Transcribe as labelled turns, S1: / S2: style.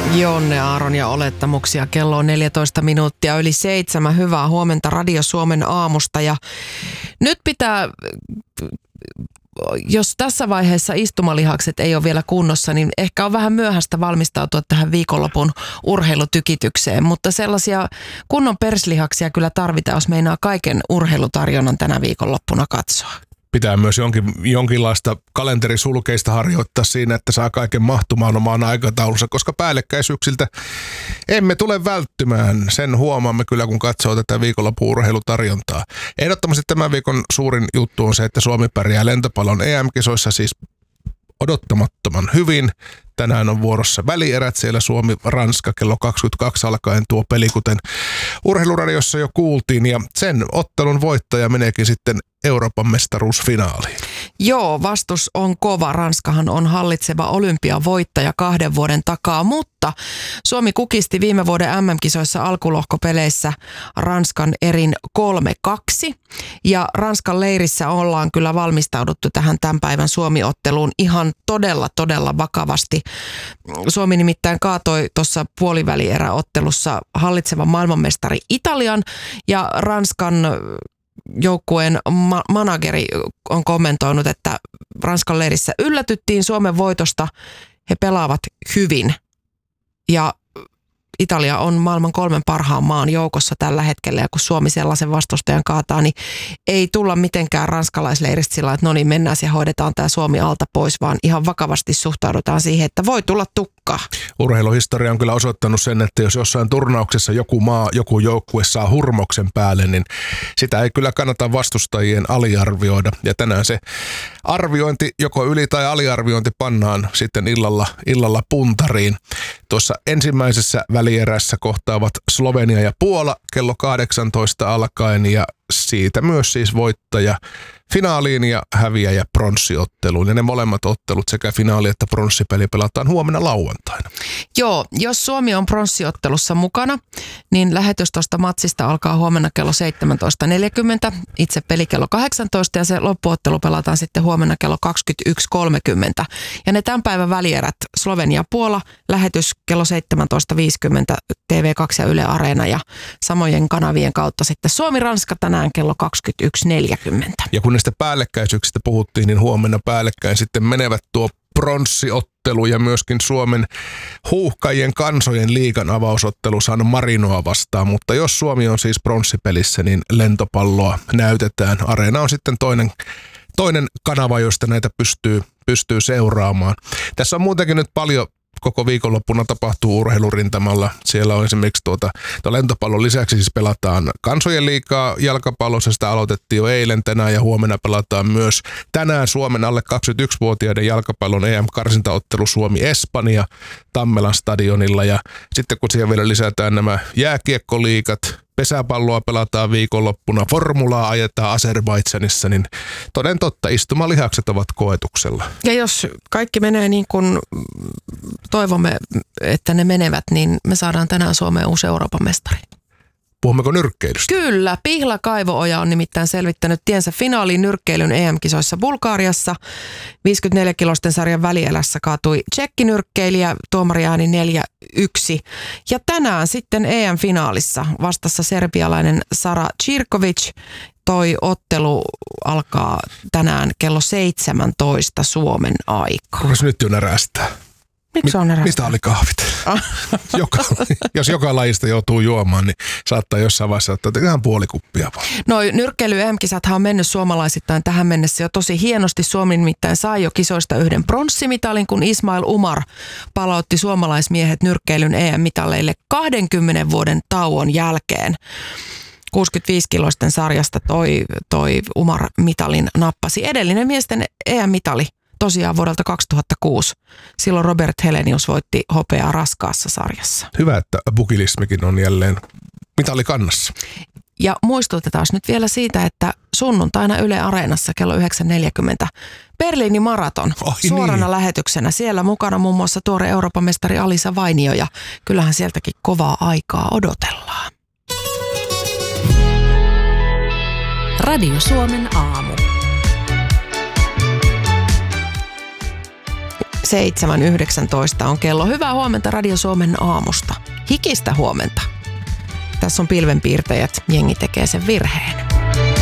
S1: Jonne Aaron ja olettamuksia. Kello on 14 minuuttia yli 7. Hyvää huomenta Radio Suomen aamusta. Ja nyt pitää, jos tässä vaiheessa istumalihakset ei ole vielä kunnossa, niin ehkä on vähän myöhäistä valmistautua tähän viikonlopun urheilutykitykseen. Mutta sellaisia kunnon perslihaksia kyllä tarvitaan, jos meinaa kaiken urheilutarjonnan tänä viikonloppuna katsoa.
S2: Pitää myös jonkinlaista kalenterisulkeista harjoittaa siinä, että saa kaiken mahtumaan omaan aikataulunsa, koska päällekkäisyyksiltä emme tule välttymään. Sen huomaamme kyllä, kun katsoo tätä viikonlopun urheilutarjontaa. Ehdottomasti tämän viikon suurin juttu on se, että Suomi pärjää lentopallon EM-kisoissa siis odottamattoman hyvin. Tänään on vuorossa välierät, siellä Suomi-Ranska kello 22 alkaen tuo peli, kuten Urheiluradiossa jo kuultiin, ja sen ottelun voittaja meneekin sitten Euroopan mestaruusfinaaliin.
S1: Joo, vastus on kova. Ranskahan on hallitseva olympiavoittaja 2 vuoden takaa, mutta Suomi kukisti viime vuoden MM-kisoissa alkulohkopeleissä Ranskan erin 3-2. Ja Ranskan leirissä ollaan kyllä valmistauduttu tähän tämän päivän Suomi-otteluun ihan todella vakavasti. Suomi nimittäin kaatoi tuossa puolivälieräottelussa hallitsevan maailmanmestari Italian, ja Ranskan joukkueen manageri on kommentoinut, että Ranskan leirissä yllätyttiin Suomen voitosta. He pelaavat hyvin ja Italia on maailman 3 parhaan maan joukossa tällä hetkellä, ja kun Suomi sellaisen vastustajan kaataa, niin ei tulla mitenkään ranskalaisleiristä sillä, että no niin, mennään ja hoidetaan tämä Suomi alta pois, vaan ihan vakavasti suhtaudutaan siihen, että voi tulla tukkaa.
S2: Urheiluhistoria on kyllä osoittanut sen, että jos jossain turnauksessa joku maa, joku joukkue saa hurmoksen päälle, niin sitä ei kyllä kannata vastustajien aliarvioida. Ja tänään se arviointi, joko yli- tai aliarviointi, pannaan sitten illalla puntariin. Tuossa ensimmäisessä välierässä kohtaavat Slovenia ja Puola kello 18 alkaen, ja siitä myös siis voittaja finaaliin ja häviäjä pronssiotteluun. Ja ne molemmat ottelut, sekä finaali että pronssipeli, pelataan huomenna lauantaina.
S1: Joo, jos Suomi on pronssiottelussa mukana, niin lähetys tuosta matsista alkaa huomenna kello 17.40, itse peli kello 18, ja se loppuottelu pelataan sitten huomenna kello 21.30. Ja ne tämän päivän välierät, Slovenia-Puola, lähetys kello 17.50 TV2 ja Yle Areena, ja samojen kanavien kautta sitten Suomi-Ranska tänään kello 21.40.
S2: Ja kun näistä päällekkäisyyksistä puhuttiin, niin huomenna päällekkäin sitten menevät tuo pronssiottelu ja myöskin Suomen huuhkajien kansojen liigan avausottelu San Marinoa vastaan. Mutta jos Suomi on siis pronssipelissä, niin lentopalloa näytetään. Areena on sitten toinen kanava, josta näitä pystyy seuraamaan. Tässä on muutenkin nyt paljon. Koko viikonloppuna tapahtuu urheilurintamalla. Siellä on esimerkiksi lentopallon lisäksi siis pelataan kansojen liigaa jalkapallossa. Sitä aloitettiin jo eilen, tänään ja huomenna pelataan myös tänään Suomen alle 21-vuotiaiden jalkapallon EM-karsintaottelu Suomi-Espanja Tammelan stadionilla. Ja sitten kun siihen vielä lisätään nämä jääkiekkoliigat, pesäpalloa pelataan viikonloppuna, formulaa ajetaan Azerbaidžanissa, niin toden totta, istumalihakset ovat koetuksella.
S1: Ja jos kaikki menee niin kuin toivomme, että ne menevät, niin me saadaan tänään Suomeen uusi Euroopan mestari.
S2: Puhummeko nyrkkeilystä?
S1: Kyllä. Pihla Kaivo-Oja on nimittäin selvittänyt tiensä finaaliin nyrkkeilyn EM-kisoissa Bulgariassa. 54-kilosten sarjan välielässä kaatui tsekkinyrkkeilijä, tuomariääni 4-1. Ja tänään sitten EM-finaalissa vastassa serbialainen Sara Cirkovic. Toi ottelu alkaa tänään kello 17 Suomen aikaa.
S2: Rupesi nyt jo närästää.
S1: Miksi on närästää?
S2: Mistä oli kahvit? Jos joka lajista joutuu juomaan, niin saattaa jossain vaiheessa ottaa ihan puoli kuppia vaan.
S1: No nyrkkeily EM-kisathan on mennyt suomalaisittain tähän mennessä jo tosi hienosti. Suomi nimittäin sai jo kisoista 1 pronssimitalin, kun Ismail Umar palautti suomalaismiehet nyrkkeilyn EM-mitaleille 20 vuoden tauon jälkeen. 65-kiloisten sarjasta toi Umar mitalin nappasi. Edellinen miesten EM-mitali tosiaan vuodelta 2006. Silloin Robert Helenius voitti hopeaa raskaassa sarjassa.
S2: Hyvä, että bukilismikin on jälleen mitalikannassa.
S1: Ja muistutetaan nyt vielä siitä, että sunnuntaina Yle Areenassa kello 9.40 Berliinin maraton suorana lähetyksenä. Siellä mukana muun muassa tuore Euroopan mestari Alisa Vainio, ja kyllähän sieltäkin kovaa aikaa odotellaan.
S3: Radio Suomen aamu.
S1: 7.19 on kello. Hyvää huomenta Radio Suomen aamusta. Hikistä huomenta. Tässä on pilvenpiirtäjät. Jengi tekee sen virheen.